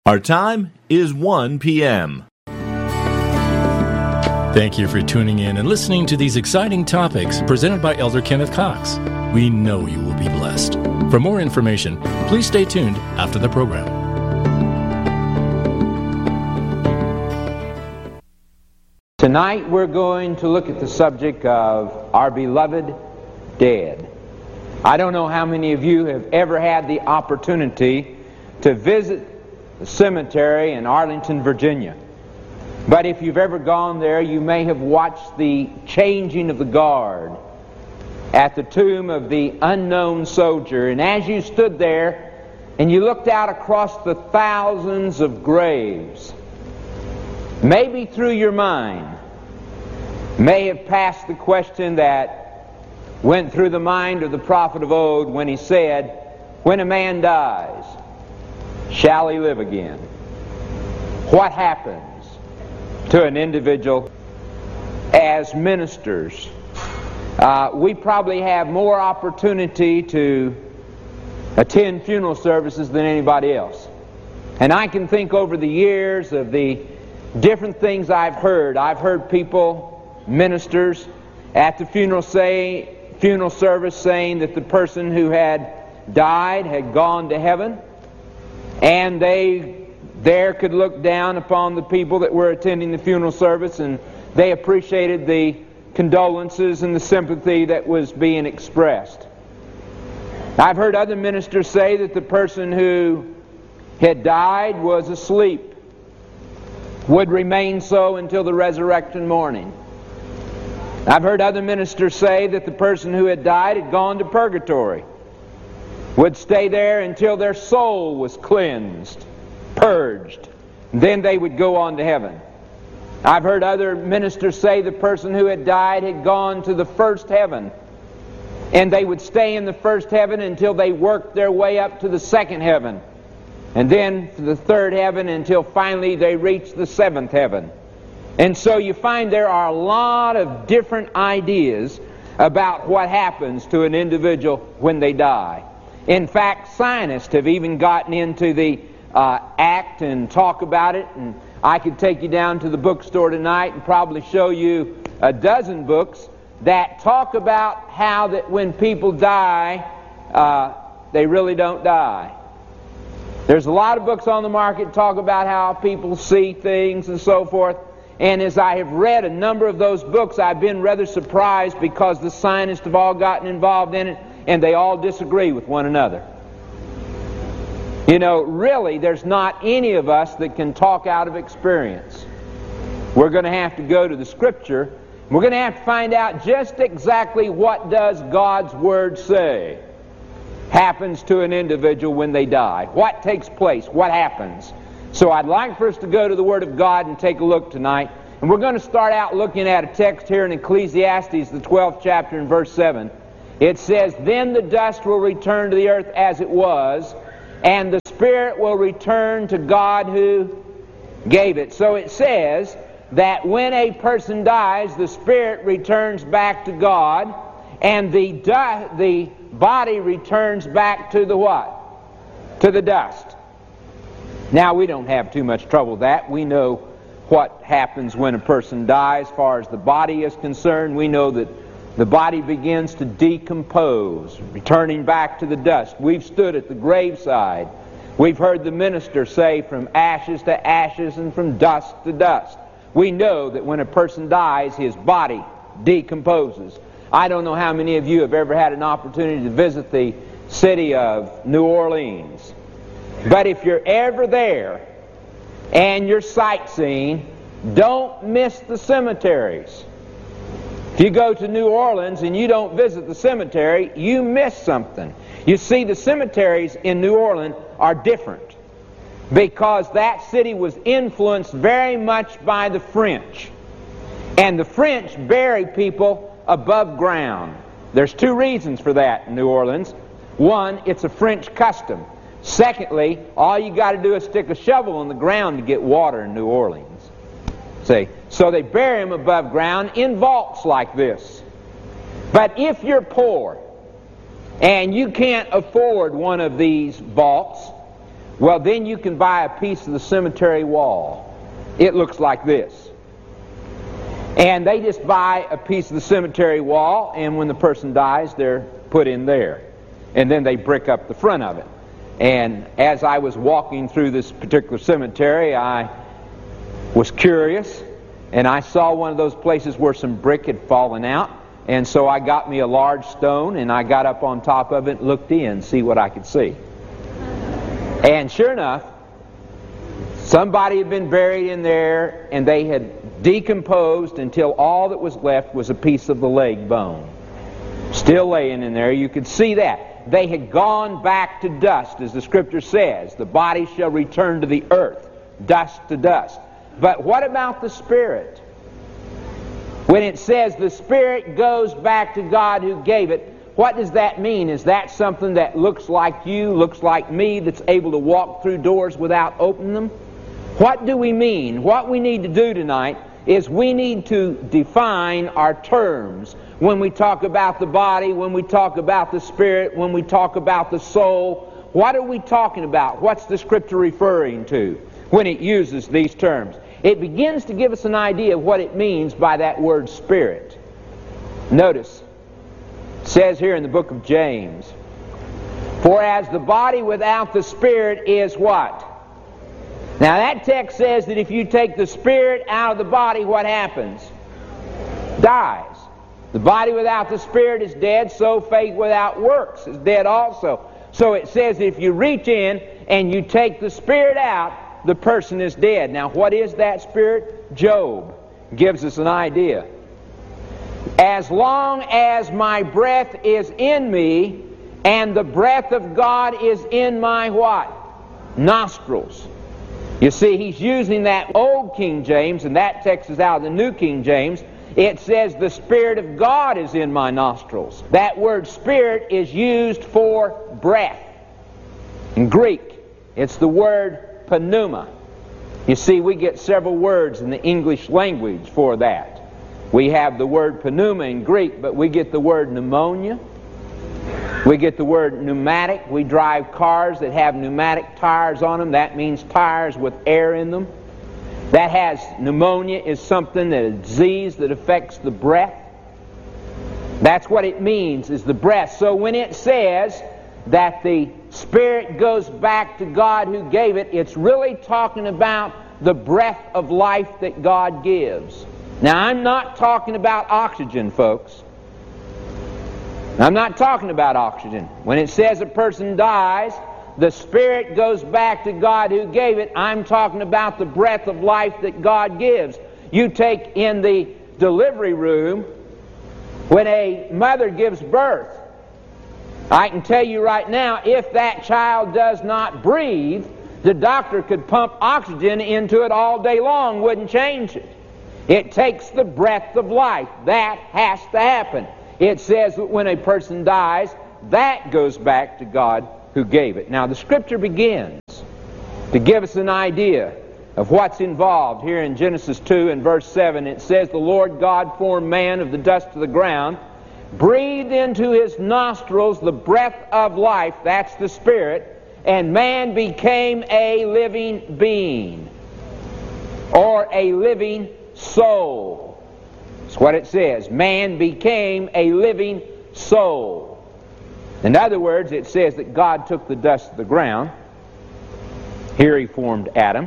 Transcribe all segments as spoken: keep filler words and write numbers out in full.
Our time is one p m Thank you for tuning in and listening to these exciting topics presented by Elder Kenneth Cox. We know you will be blessed. For more information, please stay tuned after the program. Tonight we're going to look at the subject of our beloved dead. I don't know how many of you have ever had the opportunity to visit the cemetery in Arlington, Virginia. But if you've ever gone there, you may have watched the changing of the guard at the tomb of the unknown soldier. And as you stood there and you looked out across the thousands of graves, maybe through your mind may have passed the question that went through the mind of the prophet of old when he said, "When a man dies, shall he live again?" What happens to an individual as ministers? Uh, we probably have more opportunity to attend funeral services than anybody else. And I can think over the years of the different things I've heard. I've heard people, ministers, at the funeral say, funeral service saying that the person who had died had gone to heaven, and they there could look down upon the people that were attending the funeral service, and they appreciated the condolences and the sympathy that was being expressed. I've heard other ministers say that the person who had died was asleep, would remain so until the resurrection morning. I've heard other ministers say that the person who had died had gone to purgatory, would stay there until their soul was cleansed, purged, then they would go on to heaven. I've heard other ministers say the person who had died had gone to the first heaven, and they would stay in the first heaven until they worked their way up to the second heaven, and then to the third heaven until finally they reached the seventh heaven. And so you find there are a lot of different ideas about what happens to an individual when they die. In fact, scientists have even gotten into the uh, act and talk about it, and I could take you down to the bookstore tonight and probably show you a dozen books that talk about how that when people die, uh, they really don't die. There's a lot of books on the market that talk about how people see things and so forth. And as I have read a number of those books, I've been rather surprised because the scientists have all gotten involved in it, and they all disagree with one another. You know, really, there's not any of us that can talk out of experience. We're going to have to go to the Scripture. We're going to have to find out just exactly what does God's Word say happens to an individual when they die. What takes place? What happens? So I'd like for us to go to the Word of God and take a look tonight. And we're going to start out looking at a text here in Ecclesiastes, the twelfth chapter, and verse seven. It says, "Then the dust will return to the earth as it was, and the spirit will return to God who gave it." So it says that when a person dies, the spirit returns back to God, and the du- the body returns back to the what? To the dust. Now, we don't have too much trouble with that. We know what happens when a person dies as far as the body is concerned. We know that the body begins to decompose, returning back to the dust. We've stood at the graveside. We've heard the minister say from ashes to ashes and from dust to dust. We know that when a person dies, his body decomposes. I don't know how many of you have ever had an opportunity to visit the city of New Orleans. But if you're ever there and you're sightseeing, don't miss the cemeteries. If you go to New Orleans and you don't visit the cemetery, you miss something. You see, the cemeteries in New Orleans are different because that city was influenced very much by the French. And the French bury people above ground. There's two reasons for that in New Orleans. One, it's a French custom. Secondly, all you got to do is stick a shovel in the ground to get water in New Orleans. See? So they bury them above ground in vaults like this. But if you're poor and you can't afford one of these vaults, Well, then you can buy a piece of the cemetery wall. It looks like this. And they just buy a piece of the cemetery wall, and when the person dies, they're put in there. And then they brick up the front of it. And as I was walking through this particular cemetery, I was curious, and I saw one of those places where some brick had fallen out. And so I got me a large stone, and I got up on top of it and looked in, see what I could see. And sure enough, somebody had been buried in there, and they had decomposed until all that was left was a piece of the leg bone. Still laying in there, you could see that. They had gone back to dust, as the Scripture says. The body shall return to the earth, dust to dust. But what about the spirit? When it says the spirit goes back to God who gave it, what does that mean? Is that something that looks like you, looks like me, that's able to walk through doors without opening them? What do we mean? What we need to do tonight is we need to define our terms. When we talk about the body, when we talk about the spirit, when we talk about the soul, what are we talking about? What's the Scripture referring to when it uses these terms? It begins to give us an idea of what it means by that word spirit. Notice, it says here in the book of James, for as the body without the spirit is what? Now that text says that if you take the spirit out of the body, what happens? Dies. The body without the spirit is dead, so faith without works is dead also. So it says if you reach in and you take the spirit out, the person is dead. Now what is that spirit? Job gives us an idea. As long as my breath is in me, and the breath of God is in my what? Nostrils. You see, he's using that old King James, and that text is out of the New King James. It says the Spirit of God is in my nostrils. That word spirit is used for breath. In Greek, it's the word pneuma. You see, we get several words in the English language for that. We have the word pneuma in Greek, but we get the word pneumonia. We get the word pneumatic. We drive cars that have pneumatic tires on them. That means tires with air in them. That has, pneumonia is something, that a disease that affects the breath. That's what it means, is the breath. So when it says that the spirit goes back to God who gave it, it's really talking about the breath of life that God gives. Now, I'm not talking about oxygen, folks. I'm not talking about oxygen. When it says a person dies, the spirit goes back to God who gave it, I'm talking about the breath of life that God gives. You take in the delivery room, when a mother gives birth, I can tell you right now, if that child does not breathe, the doctor could pump oxygen into it all day long, wouldn't change it. It takes the breath of life. That has to happen. It says that when a person dies, that goes back to God who gave it. Now the Scripture begins to give us an idea of what's involved. Here in Genesis two and verse seven, it says, the Lord God formed man of the dust of the ground, breathed into his nostrils the breath of life, that's the Spirit, and man became a living being, or a living soul. That's what it says. Man became a living soul. In other words, it says that God took the dust of the ground. Here he formed Adam.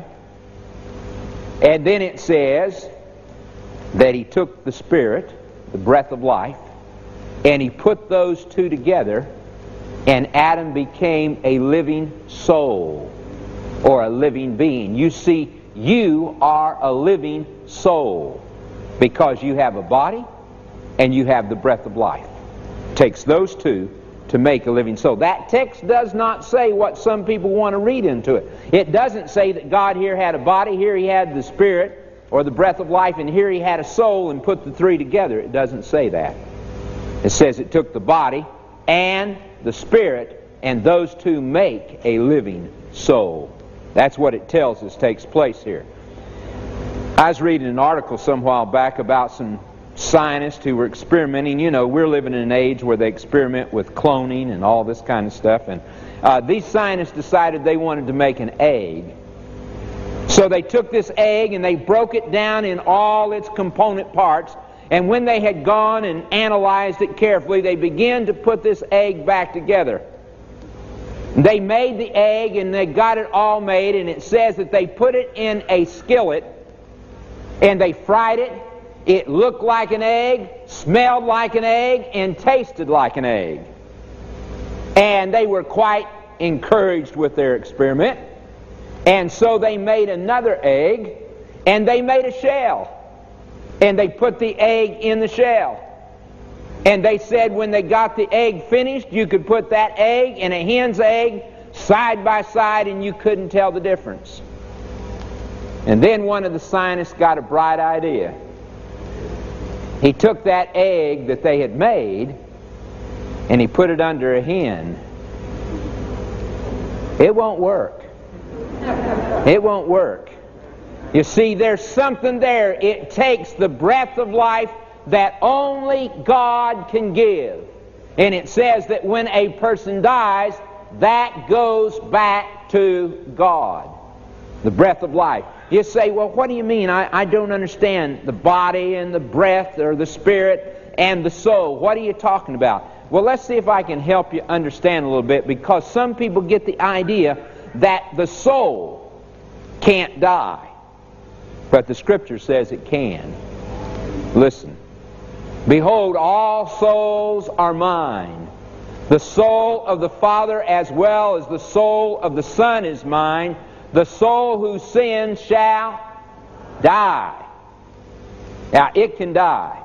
And then it says that he took the Spirit, the breath of life, and he put those two together, and Adam became a living soul, or a living being. You see, you are a living soul because you have a body and you have the breath of life. It takes those two to make a living soul. That text does not say what some people want to read into it. It doesn't say that God here had a body, here he had the Spirit, or the breath of life, and here he had a soul and put the three together. It doesn't say that. It says it took the body and the Spirit, and those two make a living soul. That's what it tells us takes place here. I was reading an article some while back about some scientists who were experimenting. You know, we're living in an age where they experiment with cloning and all this kind of stuff. And, Uh, these scientists decided they wanted to make an egg. So they took this egg and they broke it down in all its component parts. And when they had gone and analyzed it carefully, they began to put this egg back together. They made the egg and they got it all made, and it says that they put it in a skillet and they fried it. It looked like an egg, smelled like an egg, and tasted like an egg. And they were quite encouraged with their experiment. And so they made another egg, and they made a shell. And they put the egg in the shell. And they said when they got the egg finished, you could put that egg and a hen's egg side by side, and you couldn't tell the difference. And then one of the scientists got a bright idea. He took that egg that they had made and he put it under a hen. It won't work. It won't work. You see, there's something there. It takes the breath of life that only God can give. And it says that when a person dies, that goes back to God. The breath of life. You say, well, what do you mean? I, I don't understand the body and the breath or the spirit and the soul. What are you talking about? Well, let's see if I can help you understand a little bit, because some people get the idea that the soul can't die. But the Scripture says it can. Listen. Behold, all souls are mine. The soul of the Father as well as the soul of the Son is mine. The soul who sins shall die. Now, it can die.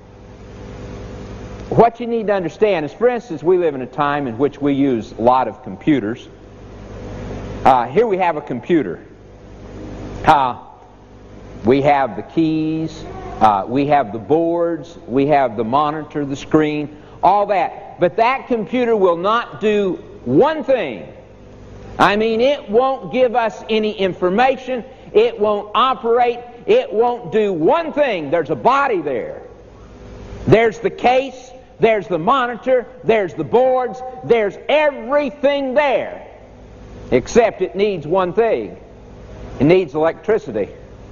What you need to understand is, for instance, we live in a time in which we use a lot of computers. Uh, here we have a computer. Uh, we have the keys, uh, we have the boards, we have the monitor, the screen, all that. But that computer will not do one thing. I mean, it won't give us any information. It won't operate. It won't do one thing. There's a body there. There's the case. There's the monitor. There's the boards. There's everything there. Except it needs one thing. It needs electricity.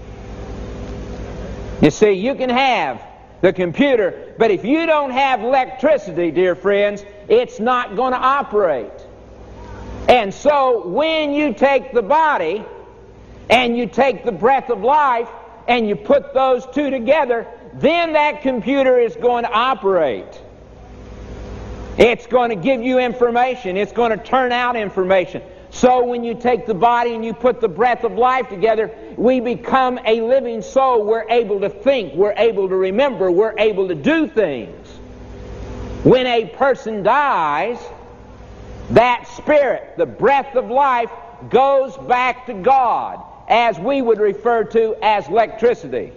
You see, you can have the computer, but if you don't have electricity, dear friends, it's not going to operate. And so when you take the body and you take the breath of life and you put those two together, then that computer is going to operate. It's going to give you information. It's going to turn out information. So when you take the body and you put the breath of life together, we become a living soul. We're able to think. We're able to remember. We're able to do things. When a person dies, that spirit, the breath of life, goes back to God, as we would refer to as electricity.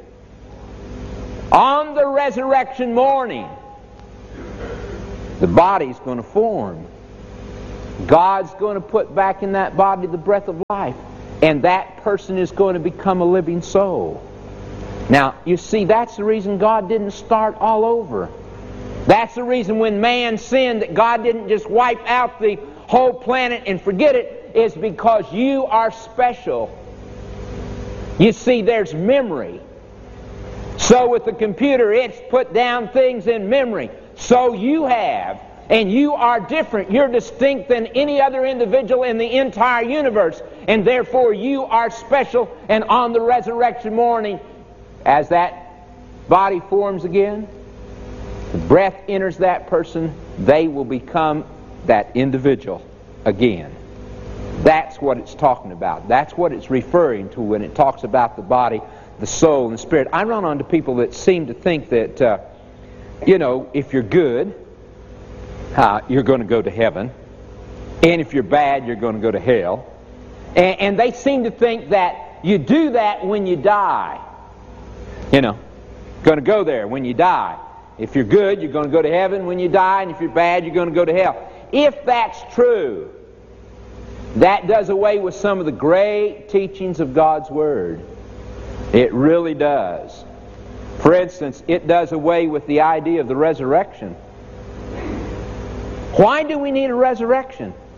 On the resurrection morning, the body's going to form. God's going to put back in that body the breath of life, and that person is going to become a living soul. Now, you see, that's the reason God didn't start all over. That's the reason when man sinned that God didn't just wipe out the whole planet and forget it, is because you are special. You see, there's memory. So with the computer, it's put down things in memory. So you have, and you are different. You're distinct than any other individual in the entire universe. And therefore you are special. And on the resurrection morning, as that body forms again, the breath enters that person, they will become that individual again. That's what it's talking about. That's what it's referring to when it talks about the body, the soul, and the spirit. I run onto people that seem to think that, uh, you know, if you're good, uh, you're going to go to heaven. And if you're bad, you're going to go to hell. And, and they seem to think that you do that when you die. You know, going to go there when you die. If you're good, you're going to go to heaven when you die, and if you're bad, you're going to go to hell. If that's true, that does away with some of the great teachings of God's Word. It really does. For instance, it does away with the idea of the resurrection. Why do we need a resurrection?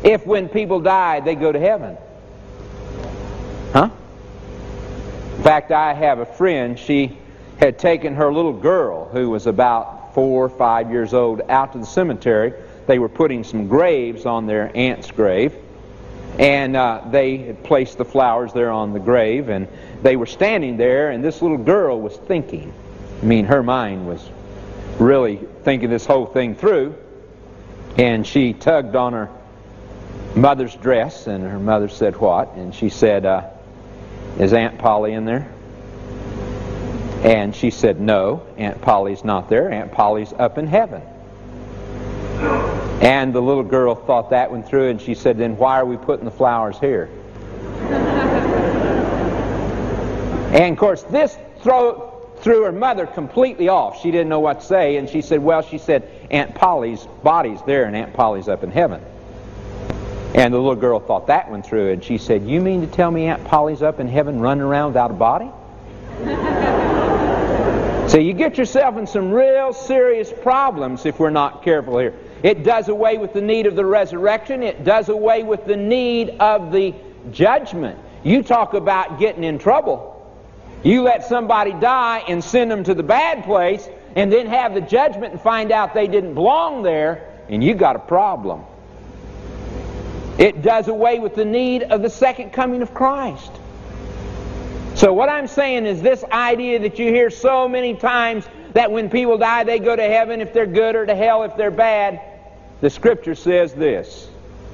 if when people die they go to heaven? Huh? In fact, I have a friend, she had taken her little girl, who was about four or five years old, out to the cemetery. They were putting some graves on their aunt's grave, and uh, they had placed the flowers there on the grave, and they were standing there, and this little girl was thinking. I mean, her mind was really thinking this whole thing through, and she tugged on her mother's dress, and her mother said, "What?" And she said, uh, "Is Aunt Polly in there?" And she said, "No, Aunt Polly's not there. Aunt Polly's up in heaven." And the little girl thought that one through, and she said, "Then why are we putting the flowers here?" And of course, this throw, threw her mother completely off. She didn't know what to say, and she said, "Well," she said, "Aunt Polly's body's there, and Aunt Polly's up in heaven." And the little girl thought that one through, and she said, "You mean to tell me Aunt Polly's up in heaven running around without a body?" So you get yourself in some real serious problems if we're not careful here. It does away with the need of the resurrection. It does away with the need of the judgment. You talk about getting in trouble. You let somebody die and send them to the bad place, and then have the judgment and find out they didn't belong there, and you got a problem. It does away with the need of the second coming of Christ. So what I'm saying is this idea that you hear so many times, that when people die they go to heaven if they're good, or to hell if they're bad. The Scripture says this: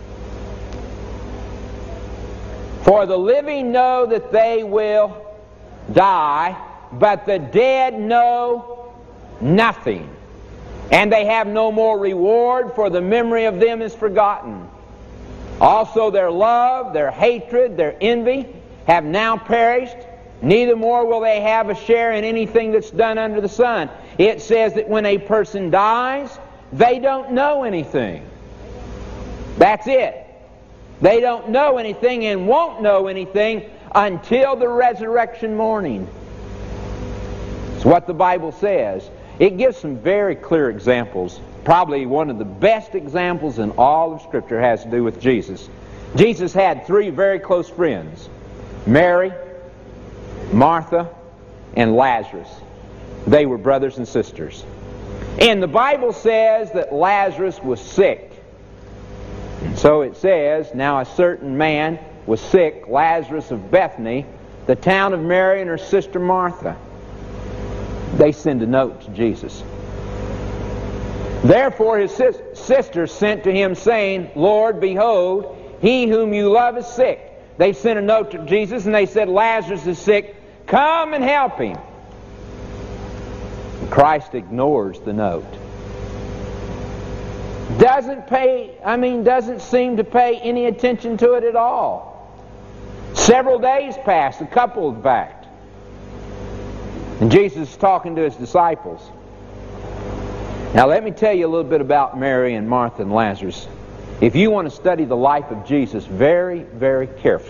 "For the living know that they will die, but the dead know nothing. And they have no more reward, for the memory of them is forgotten. Also their love, their hatred, their envy have now perished. Neither more will they have a share in anything that's done under the sun." It says that when a person dies, they don't know anything. That's it. They don't know anything and won't know anything until the resurrection morning. It's what the Bible says. It gives some very clear examples. Probably one of the best examples in all of Scripture has to do with Jesus. Jesus had three very close friends: Mary, Martha, and Lazarus. They were brothers and sisters. And the Bible says that Lazarus was sick. And so it says, "Now a certain man was sick, Lazarus of Bethany, the town of Mary and her sister Martha." They send a note to Jesus. "Therefore his sis- sister sent to him, saying, Lord, behold, he whom you love is sick." They sent a note to Jesus, and they said, "Lazarus is sick. Come and help him." Christ ignores the note. Doesn't pay, I mean, doesn't seem to pay any attention to it at all. Several days passed, a couple in fact. And Jesus is talking to his disciples. Now let me tell you a little bit about Mary and Martha and Lazarus. If you want to study the life of Jesus very, very carefully,